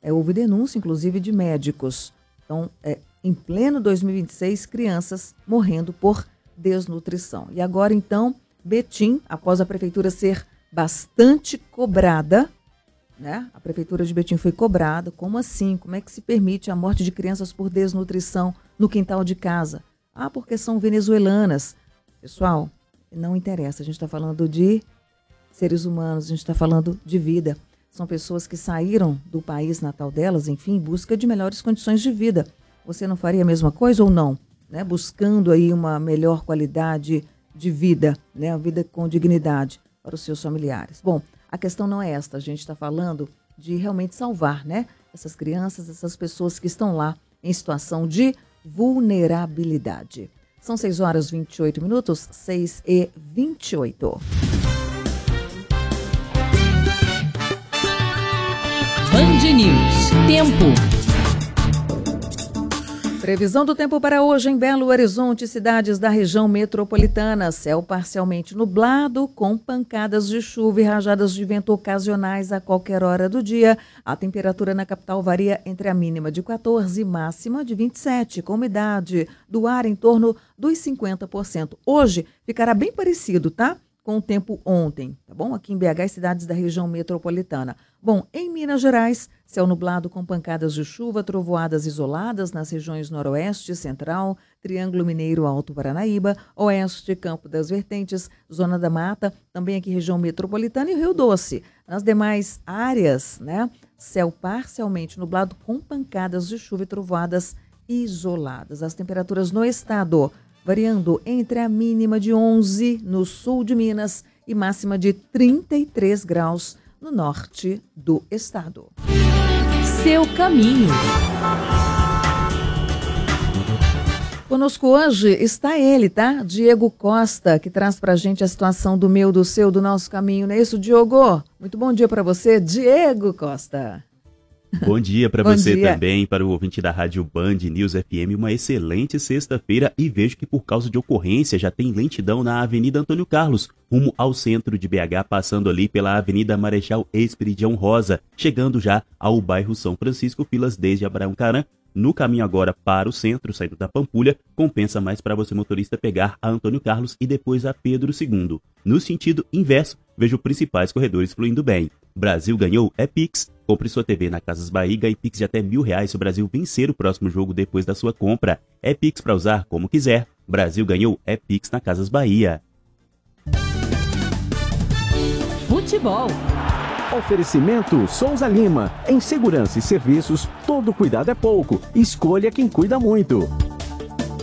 Houve denúncia, inclusive, de médicos. Então, em pleno 2026, crianças morrendo por desnutrição. E agora, então, Betim, após a prefeitura ser bastante cobrada, né? A prefeitura de Betim foi cobrada. Como assim? Como é que se permite a morte de crianças por desnutrição no quintal de casa? Porque são venezuelanas. Pessoal, não interessa. A gente está falando de seres humanos, a gente está falando de vida. São pessoas que saíram do país natal delas, enfim, em busca de melhores condições de vida. Você não faria a mesma coisa ou não? Né? Buscando aí uma melhor qualidade de vida, né? Uma vida com dignidade para os seus familiares. Bom, a questão não é esta. A gente está falando de realmente salvar, né? Essas crianças, essas pessoas que estão lá em situação de vulnerabilidade. São 6h28, 6h28. Band News. Tempo. Previsão do tempo para hoje em Belo Horizonte, cidades da região metropolitana. Céu parcialmente nublado, com pancadas de chuva e rajadas de vento ocasionais a qualquer hora do dia. A temperatura na capital varia entre a mínima de 14 e máxima de 27, com umidade do ar em torno dos 50%. Hoje ficará bem parecido, tá? Com o tempo ontem, tá bom? Aqui em BH e cidades da região metropolitana. Bom, em Minas Gerais, céu nublado com pancadas de chuva, trovoadas isoladas nas regiões noroeste, central, Triângulo Mineiro, Alto Paranaíba, oeste, Campo das Vertentes, Zona da Mata, também aqui região metropolitana e Rio Doce. Nas demais áreas, né, céu parcialmente nublado com pancadas de chuva e trovoadas isoladas. As temperaturas no estado variando entre a mínima de 11 no sul de Minas e máxima de 33 graus no norte do estado. Seu caminho. Conosco hoje está ele, tá? Diego Costa, que traz pra gente a situação do meu, do seu, do nosso caminho. Não é isso, Diogo? Muito bom dia para você, Diego Costa. Bom dia para você também, para o ouvinte da Rádio Band News FM, uma excelente sexta-feira e vejo que por causa de ocorrência já tem lentidão na Avenida Antônio Carlos, rumo ao centro de BH, passando ali pela Avenida Marechal Esperidião Rosa, chegando já ao bairro São Francisco, filas desde Abraão Caram. No caminho agora para o centro, saindo da Pampulha, compensa mais para você motorista pegar a Antônio Carlos e depois a Pedro II. No sentido inverso, vejo principais corredores fluindo bem. Brasil ganhou, é Pix. Compre sua TV na Casas Bahia e ganhe Pix de até R$1.000 se o Brasil vencer o próximo jogo depois da sua compra. É Pix para usar como quiser. Brasil ganhou, é Pix na Casas Bahia. Futebol. Oferecimento Souza Lima. Em segurança e serviços, todo cuidado é pouco. Escolha quem cuida muito.